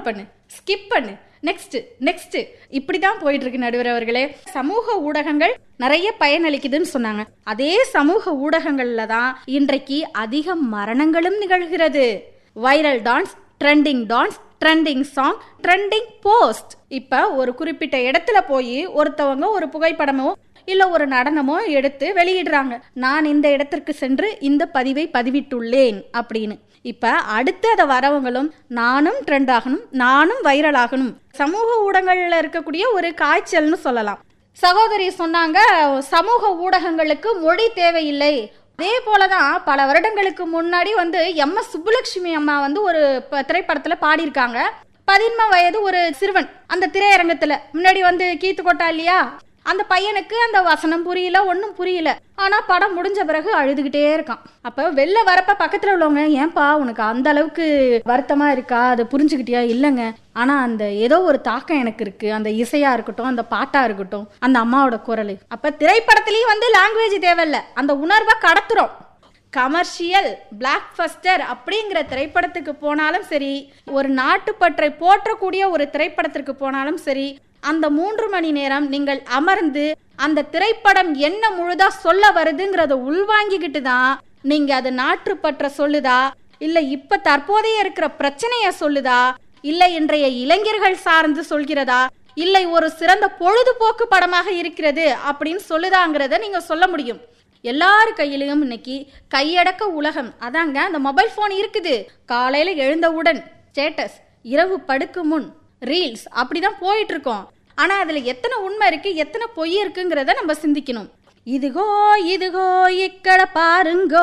பண்ணு, ஸ்கிப் பண்ணு, next next, இப்படிதான் போயிட்டு இருக்கு நடுவர் அவர்களே. சமூக ஊடகங்கள் நிறைய பயனளிக்குதுன்னு சொன்னாங்க. அதே சமூக ஊடகங்கள்ல தான் இன்றைக்கு அதிக மரணங்களும் நிகழ்கிறது. Viral dance, trending song, trending post. இப்ப ஒரு குறிப்பிட்ட இடத்துல போய் ஒருத்தவங்க ஒரு புகைப்படமோ இல்ல ஒரு நடனமோ எடுத்து வெளியிடுறாங்க. நான் இந்த இடத்திற்கு சென்று இந்த பதிவை பதிவிட்டுள்ளேன் அப்படின்னு. இப்ப அடுத்து அதை வரவங்களும் நானும் ட்ரெண்ட் ஆகணும், நானும் வைரல் ஆகணும். சமூக ஊடகங்கள்ல இருக்கக்கூடிய ஒரு காய்ச்சல்னு சொல்லலாம். சகோதரி சொன்னாங்க, சமூக ஊடகங்களுக்கு மொழி தேவையில்லை. அதே போலதான் பல வருடங்களுக்கு முன்னாடி MS சுப்புலட்சுமி அம்மா ஒரு திரைப்படத்துல பாடியிருக்காங்க. 13 வயது ஒரு சிறுவன் அந்த திரையரங்கத்துல முன்னாடி கீத்து கொட்டா இல்லையா, அந்த பையனுக்கு அந்த வசனம் புரியல, ஒன்னும் புரியல. ஆனா படம் முடிஞ்ச பிறகு அழுதுகிட்டே இருக்கான். அப்ப வெளில வரப்ப பக்கத்துல உள்ளவங்க, ஏன்பா உனக்கு அந்த அளவுக்கு வருத்தமா இருக்கா, அதை புரிஞ்சுக்கிட்டியா? இல்லைங்க, ஆனா அந்த ஏதோ ஒரு தாக்கம் எனக்கு இருக்கு, அந்த இசையா இருக்கட்டும், அந்த பாட்டா இருக்கட்டும், அந்த அம்மாவோட குரல். அப்ப திரைப்படத்திலயும் லாங்குவேஜ் தேவையில்ல, அந்த உணர்வை கடத்துறோம். கமர்ஷியல் பிளாக் பஸ்டர் அப்படிங்கிற திரைப்படத்துக்கு போனாலும் சரி, ஒரு நாட்டுப்பற்றை போற்றக்கூடிய ஒரு திரைப்படத்திற்கு போனாலும் சரி, அந்த 3 மணி நேரம் நீங்கள் அமர்ந்து அந்த திரைப்படம் என்ன முழுதா சொல்ல வருதுங்கிறத உள்வாங்கிக்கிட்டு தான் நீங்க அது நாட்டுப்பற்ற சொல்லுதா, இல்ல இப்ப தற்போதைய இருக்கிற பிரச்சனைய சொல்லுதா, இல்ல இன்றைய இளைஞர்கள் சார்ந்து சொல்கிறதா, இல்லை ஒரு சிறந்த பொழுதுபோக்கு படமாக இருக்கிறது அப்படின்னு சொல்லுதாங்கிறத நீங்க சொல்ல முடியும். எல்லாரு கையிலையும் இன்னைக்கு கையடக்க உலகம், அதாங்க அந்த மொபைல் போன் இருக்குது. காலையில எழுந்தவுடன் ஸ்டேட்டஸ், இரவு படுக்கும் முன் ரீல்ஸ், அப்படிதான் போயிட்டு இருக்கோம். ஆனா அதுல எத்தனை உண்மை இருக்கு, எத்தனை பொய் இருக்குங்கிறத நம்ம சிந்திக்கணும். இதுகோ இதுகோ இக்கட பாருங்கோ,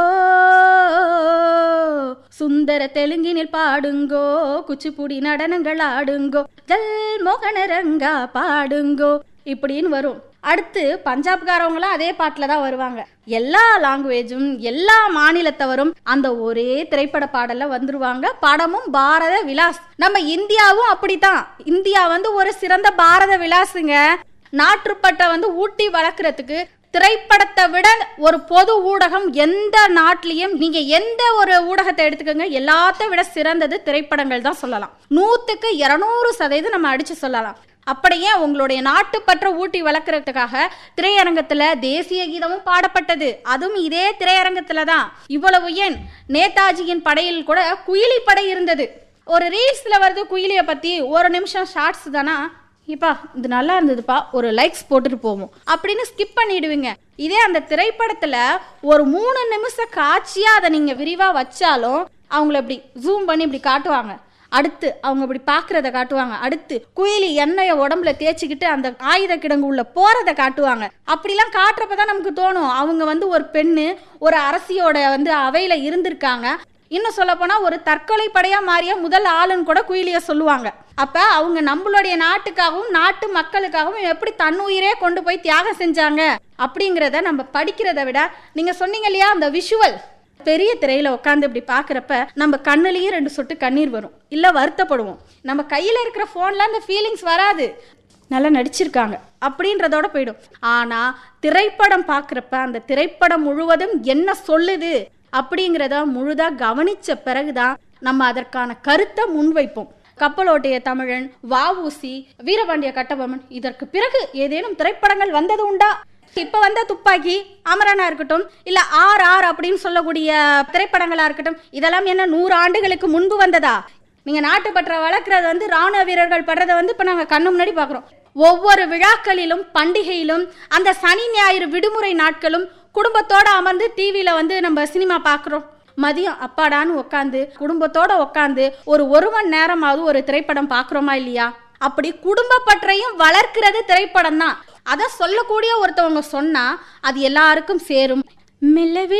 சுந்தர தெலுங்கினில் பாடுங்கோ, குச்சிப்புடி நடனங்கள் ஆடுங்கோ, ஜல் மோகனரங்கா பாடுங்கோ இப்படின்னு வரும். அடுத்து பஞ்சாப்காரவங்களும் அதே பாட்டுல தான் வருவாங்க. எல்லா லாங்குவேஜும் எல்லா மாநிலத்தவரும் அந்த ஒரே திரைப்பட பாடல்ல வந்துருவாங்க. படமும் பாரத விலாஸ். நம்ம இந்தியாவும் அப்படித்தான். இந்தியா ஒரு சிறந்த பாரத விலாசுங்க. நாட்டுப்பட்ட ஊட்டி வளர்க்கறதுக்கு திரைப்படத்தை விட ஒரு பொது ஊடகம் எந்த நாட்டிலையும், நீங்க எந்த ஒரு ஊடகத்தை எடுத்துக்கோங்க, எல்லாத்த விட சிறந்தது திரைப்படங்கள் தான் சொல்லலாம். 100க்கு 200% நம்ம அடிச்சு சொல்லலாம். அப்படியே உங்களுடைய நாட்டுப்பற்ற ஊட்டி வளர்க்கறதுக்காக திரையரங்கத்துல தேசிய கீதமும் பாடப்பட்டது. அதுவும் இதே திரையரங்கத்துல தான். இவ்வளவு ஏன், நேதாஜியின் படையில் கூட குயிலி படை இருந்தது. ஒரு ரீல்ஸ்ல வருது குயிலிய பத்தி, 1 நிமிஷம் ஷார்ட்ஸ் தானா, இப்பா இது நல்லா இருந்ததுப்பா, ஒரு லைக்ஸ் போட்டுட்டு போவோம் அப்படின்னு ஸ்கிப் பண்ணிடுவீங்க. இதே அந்த திரைப்படத்துல ஒரு 3 நிமிஷம் காட்சியா அதை நீங்க விரிவா வச்சாலும் அவங்கள இப்படி ஜூம் பண்ணி இப்படி காட்டுவாங்க. அடுத்து அவங்க இப்படி பாக்குறத காட்டுவாங்க. அடுத்து குயிலி எண்ணெய உடம்புல தேய்ச்சிக்கிட்டு அந்த ஆயுத கிடங்கு உள்ள போறத காட்டுவாங்க. அப்படிலாம் காட்டுறப்பதான் நமக்கு தோணும் அவங்க ஒரு பெண்ணு ஒரு அரசியோட அவையில இருந்திருக்காங்க. இன்னும் சொல்ல போனா ஒரு தற்கொலை படையா மாறிய முதல் ஆளுன்னு கூட குயிலிய சொல்லுவாங்க. அப்ப அவங்க நம்மளுடைய நாட்டுக்காகவும் நாட்டு மக்களுக்காகவும் எப்படி தன்னுயிரே கொண்டு போய் தியாகம் செஞ்சாங்க அப்படிங்கிறத நம்ம படிக்கிறத விட, நீங்க சொன்னீங்க இல்லையா அந்த விஷுவல், பெரிய திரையில உட்காந்து இப்படி பாக்குறப்ப நம்ம கண்ணுலயே 2 சொட்டு கண்ணீர் வரும், இல்ல வருத்தப்படுவோம். நம்ம கையில இருக்கிற போன்ல அந்த ஃபீலிங்ஸ் வராது, நல்லா நடிச்சிருக்காங்க அப்படின்றதோட போயிடும். ஆனா திரைப்படம் பாக்குறப்ப அந்த திரைப்படம் முழுவதும் என்ன சொல்லுது அப்படிங்கிறத முழுதா கவனிச்ச பிறகுதான் நம்ம அதற்கான கருத்தை முன்வைப்போம். கப்பலோட்டிய தமிழன், வ.உ.சி., வீரபாண்டிய கட்டபொம்மன், இதற்கு பிறகு ஏதேனும் திரைப்படங்கள் வந்தது உண்டா? இப்ப வந்த துப்பாக்கி, அமரனா இருக்கட்டும், இல்ல RR அப்படின்னு சொல்லக்கூடிய திரைப்படங்களா இருக்கட்டும், இதெல்லாம் என்ன 100 ஆண்டுகளுக்கு முன்பு வந்ததா? நீங்க நாட்டுப்பற்ற வளர்க்கறது ராணுவ வீரர்கள் படுறத இப்ப நாங்க கண்ணு முன்னாடி பாக்குறோம். ஒவ்வொரு விழாக்களிலும் பண்டிகையிலும் அந்த சனி ஞாயிறு விடுமுறை நாட்களும் குடும்பத்தோட அமர்ந்து டிவியில நம்ம சினிமா பாக்குறோம். மதியம் அப்பாடான்னு உட்காந்து குடும்பத்தோட உட்காந்து ஒரு மணி நேரமாவது ஒரு திரைப்படம் பாக்குறோமா இல்லையா? அப்படி குடும்ப பற்றையும் வளர்க்கிறது திரைப்படம் தான். அத சொல்லக்கூடிய ஒருத்தவங்க சொன்னா அது எல்லாருக்கும் சேரும். மெல்லவே